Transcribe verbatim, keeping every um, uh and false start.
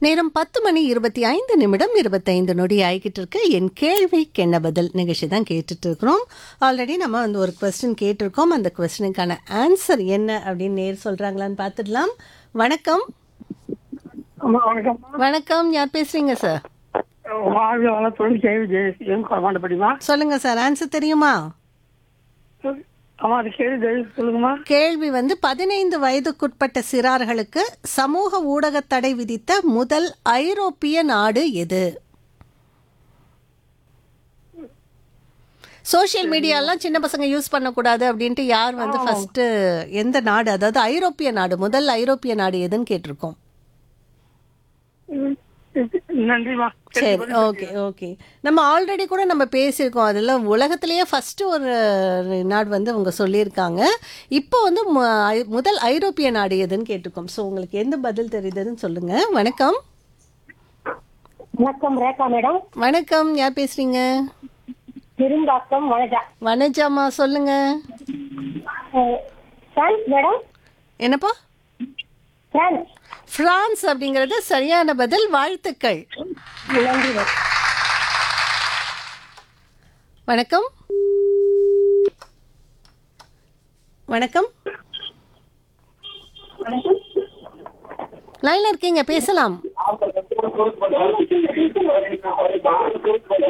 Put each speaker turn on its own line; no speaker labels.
நேரம் பத்து மணி இருபத்தி ஐந்து நிமிடம் இருபத்தைந்து நொடி ஆகிக்கிட்டு இருக்கு. என் கேள்விக்கு என்ன பதில் நிகழ்ச்சி தான் கேட்டுட்டு இருக்கிறோம். ஆல்ரெடி நம்ம வந்து ஒரு கொஸ்டின் கேட்டிருக்கோம். அந்த கொஸ்டினுக்கான ஆன்சர் என்ன அப்படின்னு நேர் சொல்றாங்களான்னு பார்த்துடலாம். வணக்கம்.
அம்மா வணக்கம்.
வணக்கம், யார் பேசுறீங்க சார்?
வாழ்க வளத்துடன் கேள்வி ஜெயசீலன் கொண்டாடப்படிமா.
சொல்லுங்க சார், ஆன்சர் தெரியுமா?
அம்மா அது கேள்வி ஜெயசீலன் சொல்லுங்கம்மா.
கேள்வி வந்து பதினைந்து வயதுக்குட்பட்ட சிறார்களுக்கு சமூக ஊடக தடை விதித்த முதல் ஐரோப்பிய நாடு எது? சோஷியல் மீடியாலாம் சின்ன பசங்க யூஸ் பண்ணக்கூடாது அப்படின்ட்டு யார் வந்து ஃபர்ஸ்ட் எந்த நாடு, அதாவது ஐரோப்பிய நாடு, முதல் ஐரோப்பிய நாடு எதுன்னு கேட்டிருக்கோம்.
நன்றிமா.
சரி, ஓகே ஓகே. நம்ம ஆல்ரெடி கூட நம்ம பேசியிருக்கோம். அதில் உலகத்திலேயே ஃபஸ்ட்டு ஒரு நாடு வந்து அவங்க சொல்லியிருக்காங்க. இப்போ வந்து மு- முதல் ஐரோப்பிய நாடு எதுன்னு கேட்டிருக்கோம். ஸோ உங்களுக்கு எந்த பதில் தெரியுதுன்னு சொல்லுங்கள். வணக்கம்.
வணக்கம் ரேகா மேடம்.
வணக்கம், யார் பேசுகிறீங்க?
பெரும்பாக்கம் வனஜா.
வனஜாமா, சொல்லுங்கள்.
அஹ், பிரான்ஸ் மேடம்.
என்னப்பா?
பிரான்ஸ்.
பிரான்ஸ் அப்படிங்கிறது சரியான பதில். வாழ்த்துக்கள்.
நன்றி மேடம்.
வணக்கம். வணக்கம், லைன்ல இருக்கீங்க, பேசலாம்.